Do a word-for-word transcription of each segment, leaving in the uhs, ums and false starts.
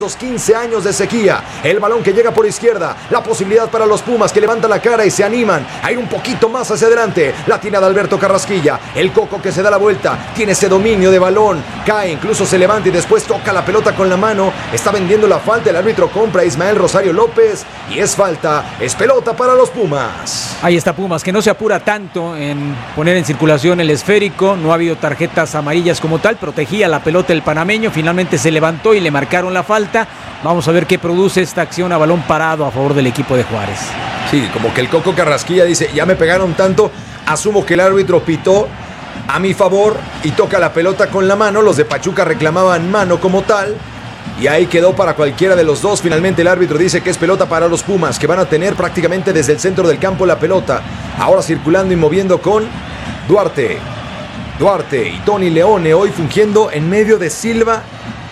quince años de sequía, el balón que llega por izquierda, la posibilidad para los Pumas que levantan la cara y se animan a ir un poquito más hacia adelante, la tiene Adalberto Carrasquilla, el Coco que se da la vuelta, tiene ese dominio de balón, cae, incluso se levanta y después toca la pelota con la mano, está vendiendo la falta, el árbitro compra a Ismael Rosario López y es falta, es pelota para los Pumas. Ahí está Pumas, que no se apura tanto en poner en circulación el esférico, no ha habido tarjetas amarillas como tal, protegía la pelota el panameño, finalmente se levantó y le marcaron la falta. Vamos a ver qué produce esta acción a balón parado a favor del equipo de Juárez. Sí, como que el Coco Carrasquilla dice, ya me pegaron tanto, asumo que el árbitro pitó a mi favor y toca la pelota con la mano. Los de Pachuca reclamaban mano como tal y ahí quedó para cualquiera de los dos. Finalmente el árbitro dice que es pelota para los Pumas, que van a tener prácticamente desde el centro del campo la pelota. Ahora circulando y moviendo con Duarte. Duarte y Tony Leone hoy fungiendo en medio de Silva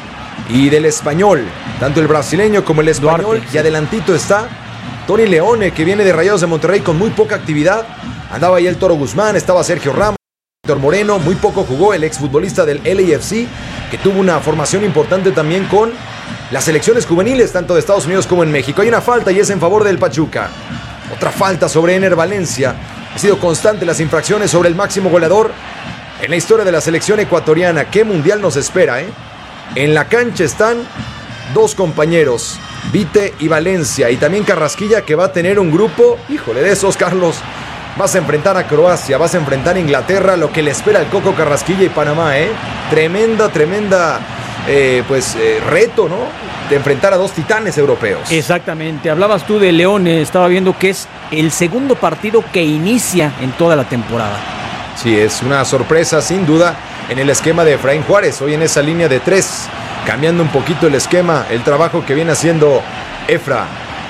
y del español, tanto el brasileño como el español. Duarte, sí. Y adelantito está Tony Leone, que viene de Rayados de Monterrey con muy poca actividad. Andaba ahí el Toro Guzmán, estaba Sergio Ramos, Héctor Moreno, muy poco jugó el exfutbolista del L A F C, que tuvo una formación importante también con las selecciones juveniles, tanto de Estados Unidos como en México. Hay una falta y es en favor del Pachuca. Otra falta sobre Ener Valencia. Ha sido constante las infracciones sobre el máximo goleador en la historia de la selección ecuatoriana. ¿Qué mundial nos espera, eh? En la cancha están dos compañeros, Vite y Valencia, y también Carrasquilla, que va a tener un grupo, híjole, de esos, Carlos. Vas a enfrentar a Croacia, vas a enfrentar a Inglaterra, lo que le espera al Coco Carrasquilla y Panamá, ¿eh? Tremenda, tremenda, eh, pues, eh, reto, ¿no? De enfrentar a dos titanes europeos. Exactamente, hablabas tú de Leone, estaba viendo que es el segundo partido que inicia en toda la temporada. Sí, es una sorpresa, sin duda, en el esquema de Efraín Juárez, hoy en esa línea de tres, cambiando un poquito el esquema, el trabajo que viene haciendo Efra.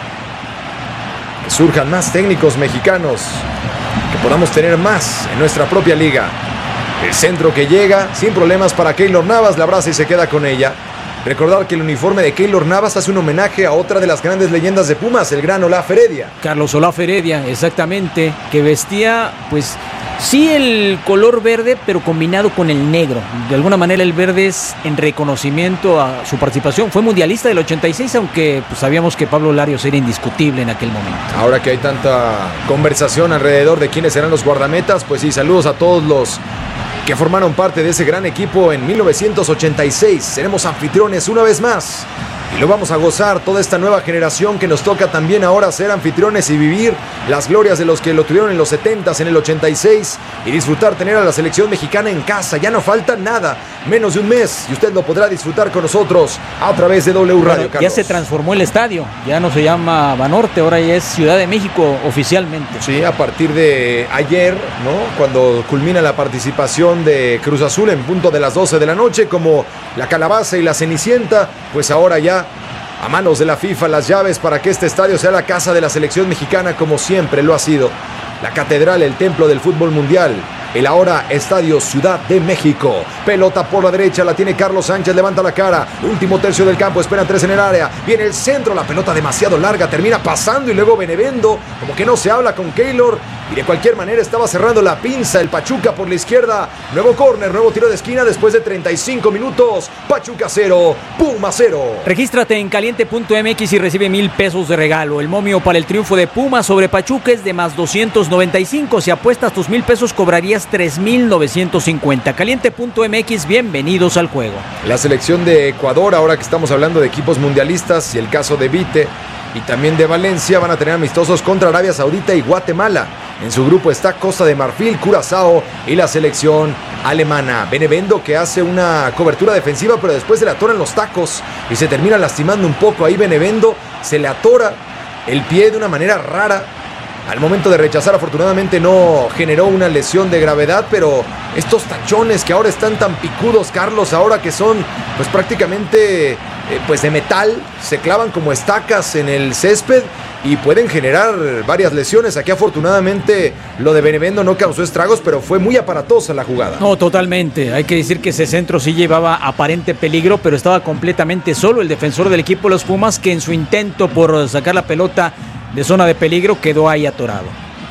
Que surjan más técnicos mexicanos, que podamos tener más en nuestra propia liga. El centro que llega, sin problemas para Keylor Navas, la abraza y se queda con ella. Recordar que el uniforme de Keylor Navas hace un homenaje a otra de las grandes leyendas de Pumas, el gran Olaf Heredia. Carlos Olaf Heredia, exactamente, que vestía, pues, sí el color verde, pero combinado con el negro. De alguna manera el verde es en reconocimiento a su participación. Fue mundialista del ochenta y seis, aunque pues, sabíamos que Pablo Larios era indiscutible en aquel momento. Ahora que hay tanta conversación alrededor de quiénes serán los guardametas, pues sí, saludos a todos los que formaron parte de ese gran equipo en mil novecientos ochenta y seis. Seremos anfitriones una vez más y lo vamos a gozar, toda esta nueva generación que nos toca también ahora ser anfitriones y vivir las glorias de los que lo tuvieron en los setentas, en el ochenta y seis, y disfrutar tener a la selección mexicana en casa. Ya no falta nada, menos de un mes, y usted lo podrá disfrutar con nosotros a través de W Radio. Bueno, ya se transformó el estadio, ya no se llama Banorte, ahora ya es Ciudad de México oficialmente. Sí, a partir de ayer, ¿no? Cuando culmina la participación de Cruz Azul en punto de las doce de la noche, como la Calabaza y la Cenicienta, pues ahora ya a manos de la FIFA las llaves para que este estadio sea la casa de la selección mexicana, como siempre lo ha sido. La catedral, el templo del fútbol mundial, el ahora Estadio Ciudad de México. Pelota por la derecha, la tiene Carlos Sánchez, levanta la cara, último tercio del campo, esperan tres en el área, viene el centro, la pelota demasiado larga, termina pasando y luego Benevendo, como que no se habla con Keylor, y de cualquier manera estaba cerrando la pinza el Pachuca por la izquierda. Nuevo córner, nuevo tiro de esquina después de treinta y cinco minutos. Pachuca cero, Puma cero. Regístrate en caliente punto m x y recibe mil pesos de regalo. El momio para el triunfo de Puma sobre Pachuca es de más doscientos noventa y cinco. Si apuestas tus mil pesos cobrarías tres mil novecientos cincuenta. caliente punto m x, bienvenidos al juego. La selección de Ecuador, ahora que estamos hablando de equipos mundialistas, y el caso de Vite y también de Valencia, van a tener amistosos contra Arabia Saudita y Guatemala. En su grupo está Costa de Marfil, Curazao y la selección alemana. Benevendo, que hace una cobertura defensiva, pero después se le atoran los tacos y se termina lastimando un poco. Ahí Benevendo se le atora el pie de una manera rara. Al momento de rechazar, afortunadamente no generó una lesión de gravedad, pero estos tachones que ahora están tan picudos, Carlos, ahora que son pues prácticamente eh, pues de metal, se clavan como estacas en el césped y pueden generar varias lesiones. Aquí afortunadamente lo de Benevendo no causó estragos, pero fue muy aparatosa la jugada. No, totalmente. Hay que decir que ese centro sí llevaba aparente peligro, pero estaba completamente solo el defensor del equipo de los Pumas, que en su intento por sacar la pelota de zona de peligro quedó ahí atorado.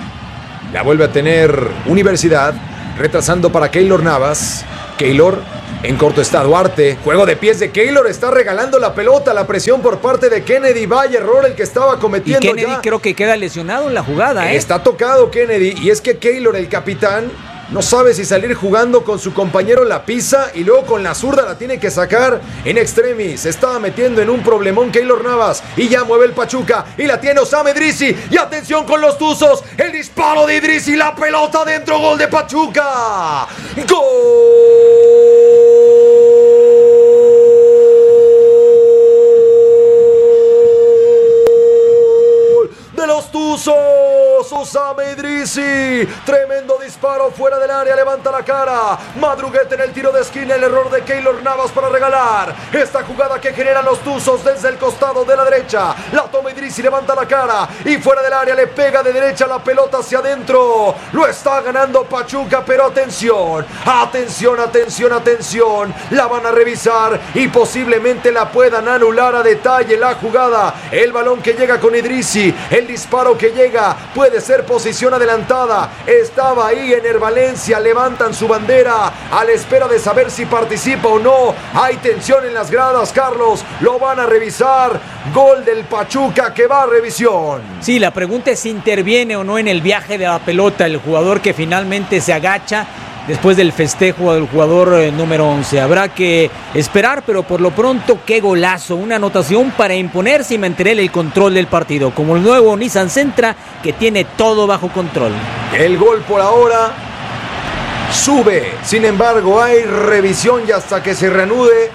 La vuelve a tener Universidad, retrasando para Keylor Navas. Keylor En corto está Duarte. Juego de pies de Keylor. Está regalando la pelota. La presión por parte de Kennedy. Vaya error el que estaba cometiendo. Y Kennedy ya. creo que queda lesionado en la jugada. ¿eh? Está tocado Kennedy. Y es que Keylor, el capitán, no sabe si salir jugando con su compañero la pisa y luego con la zurda la tiene que sacar en extremis. Se estaba metiendo en un problemón Keylor Navas. Y ya mueve el Pachuca. Y la tiene Osama Idrissi. Y atención con los tuzos. El disparo de Idrissi. La pelota dentro. Gol de Pachuca. ¡Gol! Los Tuzos, Osama Idrissi, tremendo disparo fuera del área, levanta la cara, Madruguete en el tiro de esquina, el error de Keylor Navas para regalar esta jugada que generan los Tuzos desde el costado de la derecha, la toma Idrissi, levanta la cara y fuera del área le pega de derecha la pelota hacia adentro, lo está ganando Pachuca, pero atención, atención, atención, atención, la van a revisar y posiblemente la puedan anular a detalle la jugada, el balón que llega con Idrissi, el disparo que llega, puede ser posición adelantada, estaba ahí Ener Valencia, levantan su bandera a la espera de saber si participa o no, hay tensión en las gradas, Carlos, lo van a revisar, gol del Pachuca que va a revisión. Sí, la pregunta es si interviene o no en el viaje de la pelota el jugador que finalmente se agacha después del festejo del jugador eh, número once. Habrá que esperar, pero por lo pronto, qué golazo. Una anotación para imponerse y mantener el control del partido. Como el nuevo Nissan Sentra, que tiene todo bajo control. El gol por ahora sube. Sin embargo, hay revisión y hasta que se reanude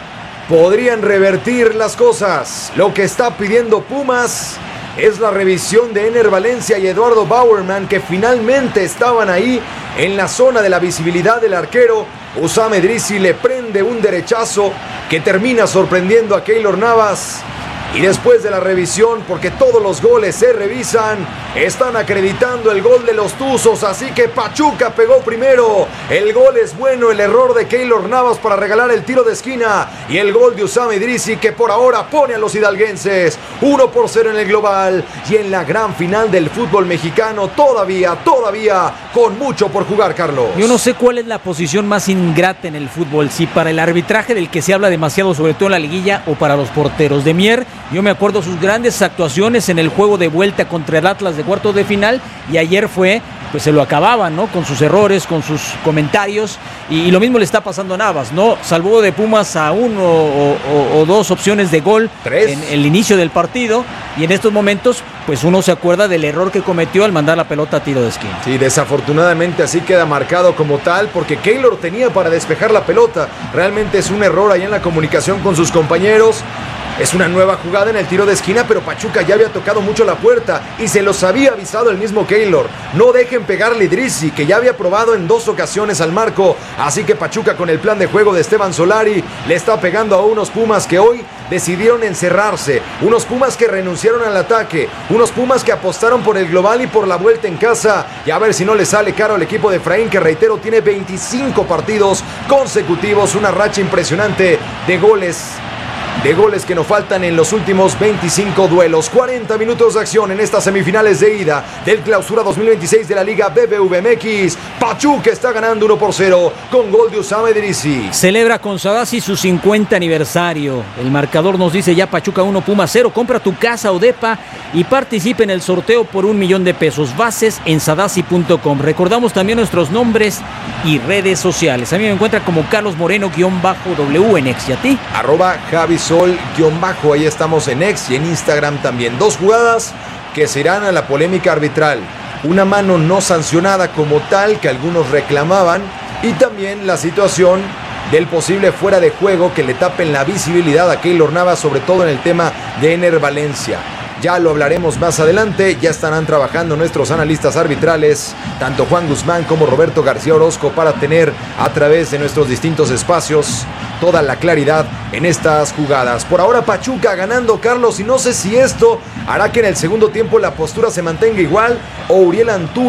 podrían revertir las cosas. Lo que está pidiendo Pumas es la revisión de Ener Valencia y Eduardo Bauerman, que finalmente estaban ahí en la zona de la visibilidad del arquero. Osama Idrissi le prende un derechazo que termina sorprendiendo a Keylor Navas. Y después de la revisión, porque todos los goles se revisan, están acreditando el gol de los Tuzos, así que Pachuca pegó primero. El gol es bueno, el error de Keylor Navas para regalar el tiro de esquina y el gol de Osama Idrissi que por ahora pone a los hidalguenses uno por cero en el global y en la gran final del fútbol mexicano todavía, todavía con mucho por jugar, Carlos. Yo no sé cuál es la posición más ingrata en el fútbol, si para el arbitraje del que se habla demasiado, sobre todo en la liguilla, o para los porteros. De Mier, yo me acuerdo sus grandes actuaciones en el juego de vuelta contra el Atlas de cuartos de final y ayer fue, pues se lo acababan, ¿no? Con sus errores, con sus comentarios y, y lo mismo le está pasando a Navas, ¿no? Salvó de Pumas a uno o, o, o dos opciones de gol Tres. en el inicio del partido y en estos momentos, pues uno se acuerda del error que cometió al mandar la pelota a tiro de esquina. Sí, desafortunadamente así queda marcado como tal porque Keylor tenía para despejar la pelota. Realmente es un error ahí en la comunicación con sus compañeros. Es una nueva jugada en el tiro de esquina, pero Pachuca ya había tocado mucho la puerta y se los había avisado el mismo Keylor. No dejen pegarle a Idrissi, que ya había probado en dos ocasiones al marco. Así que Pachuca, con el plan de juego de Esteban Solari, le está pegando a unos Pumas que hoy decidieron encerrarse. Unos Pumas que renunciaron al ataque. Unos Pumas que apostaron por el global y por la vuelta en casa. Y a ver si no le sale caro al equipo de Efraín, que reitero, tiene veinticinco partidos consecutivos. Una racha impresionante de goles. De goles que nos faltan en los últimos veinticinco duelos. cuarenta minutos de acción en estas semifinales de ida del Clausura dos mil veintiséis de la Liga B B V M X. Pachuca está ganando uno por cero con gol de Osama Idrissi. Celebra con Sadasi su cincuenta aniversario. El marcador nos dice ya Pachuca uno, Pumas cero. Compra tu casa o depa y participe en el sorteo por un millón de pesos. Bases en sadasi punto com. Recordamos también nuestros nombres y redes sociales. A mí me encuentra como Carlos Moreno-W en X. ¿Y a ti? Arroba Javi Sol-bajo, ahí estamos en X y en Instagram también. Dos jugadas que se irán a la polémica arbitral. Una mano no sancionada como tal que algunos reclamaban y también la situación del posible fuera de juego que le tapen la visibilidad a Keylor Navas, sobre todo en el tema de Ener Valencia. Ya lo hablaremos más adelante, ya estarán trabajando nuestros analistas arbitrales, tanto Juan Guzmán como Roberto García Orozco, para tener a través de nuestros distintos espacios toda la claridad en estas jugadas. Por ahora Pachuca ganando, Carlos, y no sé si esto hará que en el segundo tiempo la postura se mantenga igual o Uriel Antuna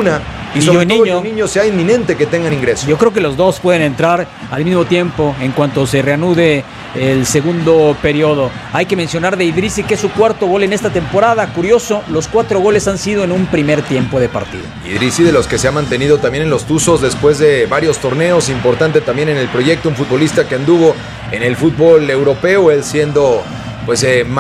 Y, y sobre todo Niño, el niño sea inminente que tengan ingreso. Yo creo que los dos pueden entrar al mismo tiempo en cuanto se reanude el segundo periodo. Hay que mencionar de Idrissi que es su cuarto gol en esta temporada. Curioso, los cuatro goles han sido en un primer tiempo de partido. Idrissi, de los que se ha mantenido también en los Tuzos después de varios torneos, importante también en el proyecto, un futbolista que anduvo en el fútbol europeo, él siendo pues eh,